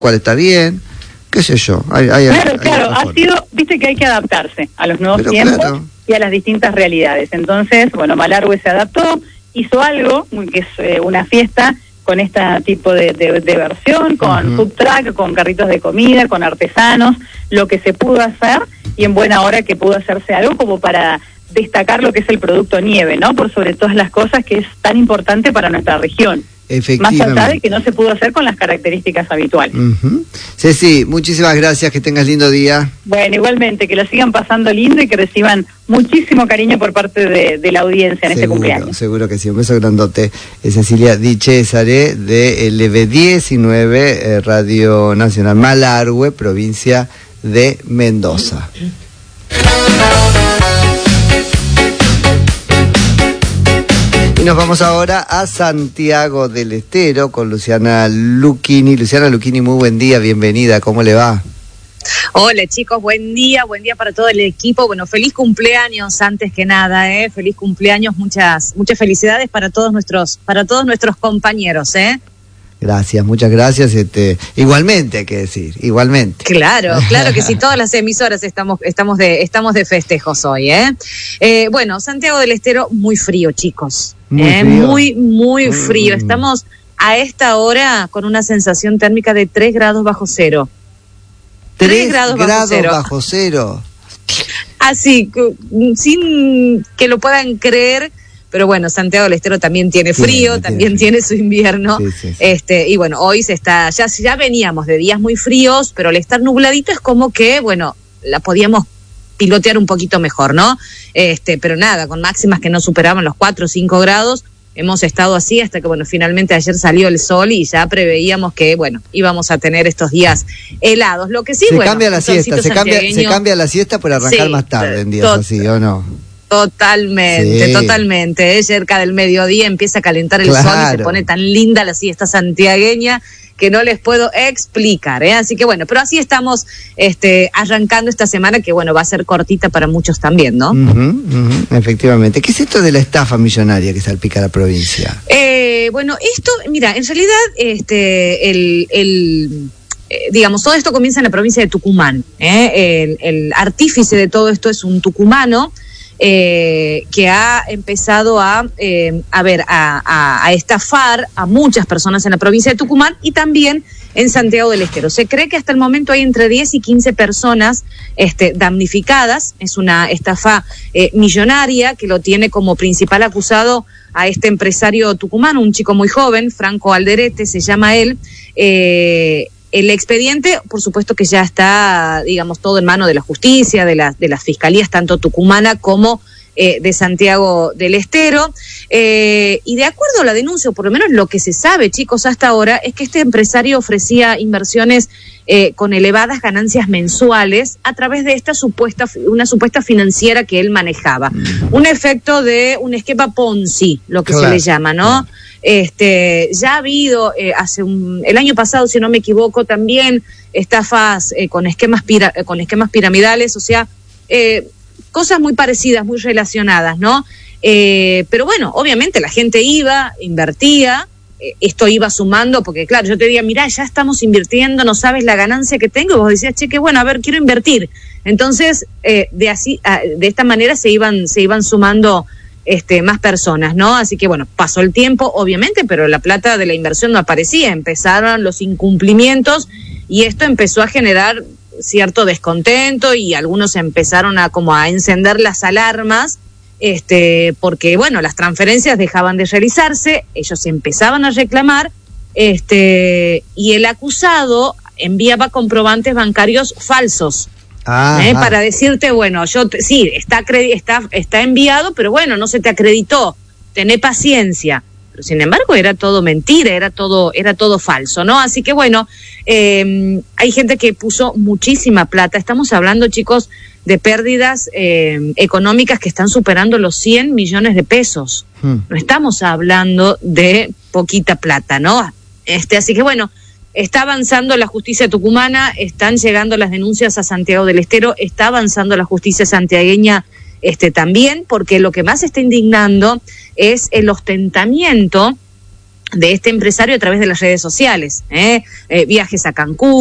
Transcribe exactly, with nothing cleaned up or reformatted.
cual está bien, qué sé yo. Hay, hay, claro, hay claro, ha sido, viste que hay que adaptarse a los nuevos Pero tiempos claro. y a las distintas realidades. Entonces, bueno, Malargüe se adaptó, hizo algo, que es eh, una fiesta con este tipo de, de, de versión, con uh-huh. food truck, con carritos de comida, con artesanos, lo que se pudo hacer, y en buena hora que pudo hacerse algo como para destacar lo que es el producto nieve, ¿no? Por sobre todas las cosas, que es tan importante para nuestra región. Más allá de que no se pudo hacer con las características habituales. Uh-huh. Ceci, muchísimas gracias, que tengas lindo día. Bueno, igualmente, que lo sigan pasando lindo y que reciban muchísimo cariño por parte de, de la audiencia en seguro, este cumpleaños. Seguro que sí, un beso grandote. Es Cecilia Di Cesare de L B diecinueve, eh, Radio Nacional Malargüe, provincia de Mendoza. Y nos vamos ahora a Santiago del Estero con Luciana Lucchini. Luciana Lucchini, muy buen día, bienvenida, ¿cómo le va? Hola chicos, buen día, buen día para todo el equipo. Bueno, feliz cumpleaños antes que nada, ¿eh? Feliz cumpleaños, muchas muchas felicidades para todos nuestros para todos nuestros compañeros, ¿eh? Gracias, muchas gracias. Este, igualmente hay que decir, igualmente. Claro, claro que sí, todas las emisoras estamos, estamos de, estamos de festejos hoy, ¿eh? eh bueno, Santiago del Estero, muy frío, chicos. Muy eh, frío. Muy, muy mm. frío. Estamos a esta hora con una sensación térmica de tres grados bajo cero. tres grados, grados bajo cero. Bajo cero. Así, sin que lo puedan creer. Pero bueno, Santiago del Estero también tiene frío, tiene, también tiene, tiene su invierno. Sí, sí, sí. Este, y bueno, hoy se está, ya, ya veníamos de días muy fríos, pero al estar nubladito es como que, bueno, la podíamos pilotear un poquito mejor, ¿no? Este, pero nada, con máximas que no superaban los cuatro o cinco grados, hemos estado así hasta que, bueno, finalmente ayer salió el sol y ya preveíamos que, bueno, íbamos a tener estos días helados. Lo que sí, se bueno. Cambia la siesta, se cambia, se cambia la siesta por arrancar sí, más tarde en días tot- así, ¿o no? Totalmente, sí. totalmente. ¿eh? Cerca del mediodía empieza a calentar el claro. sol y se pone tan linda la siesta santiagueña que no les puedo explicar. ¿eh? Así que bueno, pero así estamos este, arrancando esta semana que bueno, va a ser cortita para muchos también, ¿no? Uh-huh, uh-huh, efectivamente. ¿Qué es esto de la estafa millonaria que salpica la provincia? Eh, bueno, esto, mira, en realidad este, el... el digamos, todo esto comienza en la provincia de Tucumán. ¿eh? El, el artífice de todo esto es un tucumano eh, que ha empezado a, eh, a ver, a, a, a estafar a muchas personas en la provincia de Tucumán y también en Santiago del Estero. Se cree que hasta el momento hay entre diez y quince personas este, damnificadas. Es una estafa eh, millonaria que lo tiene como principal acusado a este empresario tucumano, un chico muy joven, Franco Alderete se llama él. Eh, El expediente, por supuesto que ya está, digamos, todo en mano de la justicia, de, la, de las fiscalías, tanto tucumana como eh, de Santiago del Estero. Eh, y de acuerdo a la denuncia, o por lo menos lo que se sabe, chicos, hasta ahora, es que este empresario ofrecía inversiones eh, con elevadas ganancias mensuales a través de esta supuesta, una supuesta financiera que él manejaba. Un efecto de un esquema Ponzi, lo que claro. se le llama, ¿no? Este, ya ha habido eh, hace un, el año pasado, si no me equivoco, también estafas eh, con esquemas pira, con esquemas piramidales, o sea, eh, cosas muy parecidas, muy relacionadas, ¿no? Eh, pero bueno, obviamente la gente iba, invertía, eh, esto iba sumando, porque claro, yo te diría, mirá, ya estamos invirtiendo, no sabes la ganancia que tengo, y vos decías, che, qué bueno, a ver, quiero invertir. Entonces, eh, de así, de esta manera se iban, se iban sumando Este, más personas, ¿no? Así que bueno, pasó el tiempo, obviamente, pero la plata de la inversión no aparecía, empezaron los incumplimientos y esto empezó a generar cierto descontento y algunos empezaron a como a encender las alarmas, este, porque bueno, las transferencias dejaban de realizarse, ellos empezaban a reclamar, este, y el acusado enviaba comprobantes bancarios falsos. ¿Eh? Para decirte, bueno, yo te, sí, está, está, está enviado, pero bueno, no se te acreditó, tené paciencia. Pero sin embargo era todo mentira, era todo, era todo falso, ¿no? Así que bueno, eh, hay gente que puso muchísima plata. Estamos hablando, chicos, de pérdidas eh, económicas que están superando los cien millones de pesos. Hmm. No estamos hablando de poquita plata, ¿no? Este, así que bueno, está avanzando la justicia tucumana, están llegando las denuncias a Santiago del Estero, está avanzando la justicia santiagueña este, también, porque lo que más está indignando es el ostentamiento de este empresario a través de las redes sociales, ¿eh? Eh, viajes a Cancún.